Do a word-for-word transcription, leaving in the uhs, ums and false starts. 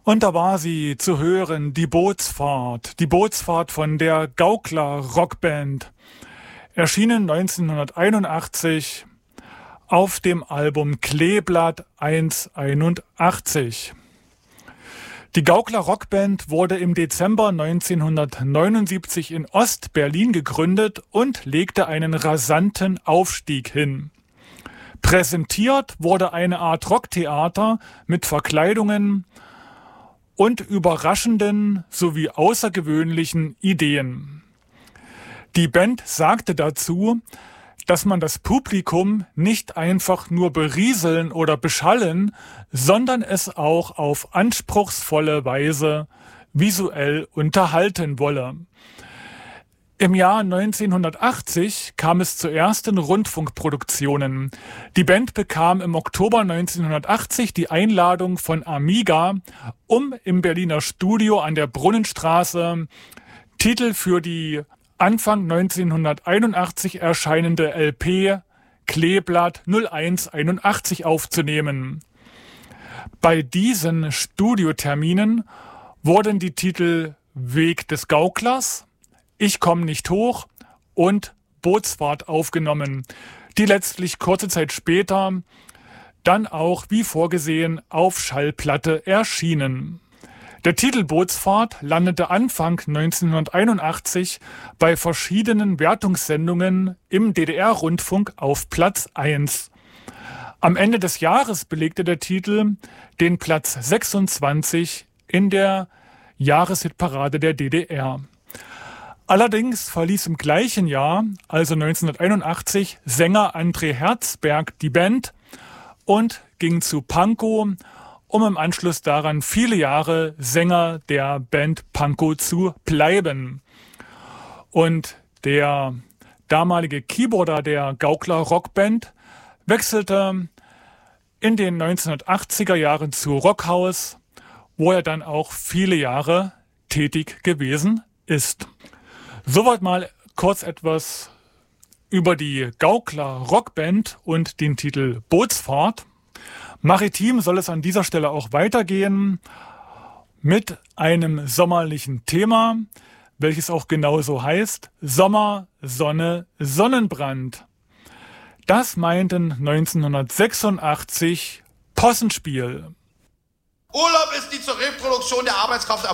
Und da war sie zu hören, die Bootsfahrt, die Bootsfahrt von der Gaukler Rockband, erschienen neunzehnhunderteinundachtzig auf dem Album Kleeblatt eins einundachtzig. Die Gaukler Rockband wurde im Dezember neunzehnhundertneunundsiebzig in Ost-Berlin gegründet und legte einen rasanten Aufstieg hin. Präsentiert wurde eine Art Rocktheater mit Verkleidungen und überraschenden sowie außergewöhnlichen Ideen. Die Band sagte dazu, dass man das Publikum nicht einfach nur berieseln oder beschallen, sondern es auch auf anspruchsvolle Weise visuell unterhalten wolle. Im Jahr neunzehnhundertachtzig kam es zu ersten Rundfunkproduktionen. Die Band bekam im Oktober neunzehnhundertachtzig die Einladung von Amiga, um im Berliner Studio an der Brunnenstraße Titel für die Anfang neunzehnhunderteinundachtzig erscheinende L P Kleeblatt null eins einundachtzig aufzunehmen. Bei diesen Studioterminen wurden die Titel Weg des Gauklers, Ich komm nicht hoch und Bootsfahrt aufgenommen, die letztlich kurze Zeit später dann auch wie vorgesehen auf Schallplatte erschienen. Der Titel Bootsfahrt landete Anfang neunzehnhunderteinundachtzig bei verschiedenen Wertungssendungen im D D R-Rundfunk auf Platz eins. Am Ende des Jahres belegte der Titel den Platz sechsundzwanzig in der Jahreshitparade der D D R. Allerdings verließ im gleichen Jahr, also neunzehnhunderteinundachtzig, Sänger André Herzberg die Band und ging zu Pankow, um im Anschluss daran viele Jahre Sänger der Band Pankow zu bleiben. Und der damalige Keyboarder der Gaukler Rockband wechselte in den neunzehnhundertachtziger Jahren zu Rockhaus, wo er dann auch viele Jahre tätig gewesen ist. Soweit mal kurz etwas über die Gaukler Rockband und den Titel Bootsfahrt. Maritim soll es an dieser Stelle auch weitergehen mit einem sommerlichen Thema, welches auch genauso heißt: Sommer, Sonne, Sonnenbrand. Das meinten neunzehnhundertsechsundachtzig Possenspiel. Urlaub ist die zur Reproduktion der Arbeitskraft